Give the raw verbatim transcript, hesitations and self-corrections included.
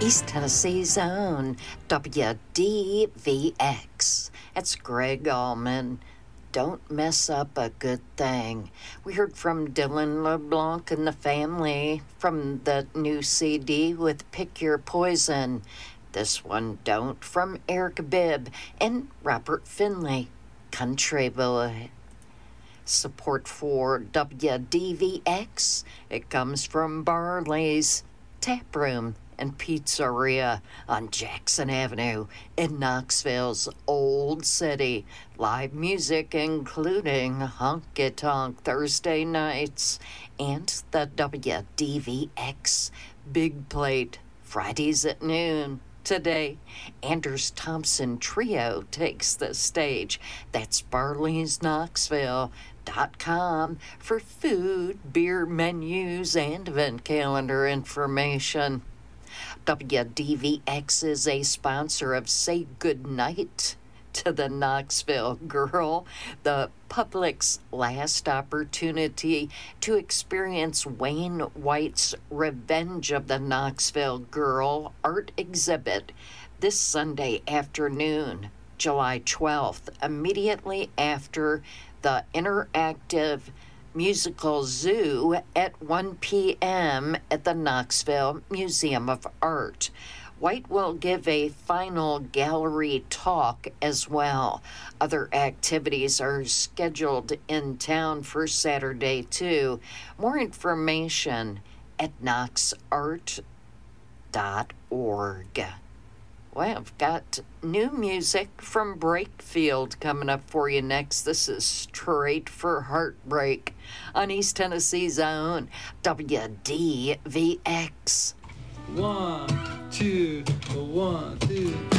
East Tennessee's own W D V X. It's Greg Allman. Don't mess up a good thing. We heard from Dylan LeBlanc and the family from the new C D with Pick Your Poison. This one, Don't, from Eric Bibb and Robert Finley, Country Boy. Support for W D V X, it comes from Barley's Tap Room and Pizzeria on Jackson Avenue in Knoxville's Old City. Live music including Honky Tonk Thursday nights and the W D V X Big Plate Fridays at noon. Today, Anders Thompson Trio takes the stage. That's Barley's Knoxville dot com for food, beer menus, and event calendar information. W D V X is a sponsor of Say Goodnight to the Knoxville Girl, the public's last opportunity to experience Wayne White's Revenge of the Knoxville Girl art exhibit this Sunday afternoon, July twelfth, immediately after the interactive musical zoo at one p.m. at the Knoxville Museum of Art. White will give a final gallery talk as well. Other activities are scheduled in town for Saturday, too. More information at knox art dot org. Well, I've got new music from Breakfield coming up for you next. This is Straight for Heartbreak on East Tennessee's own W D V X. One, two, one, two.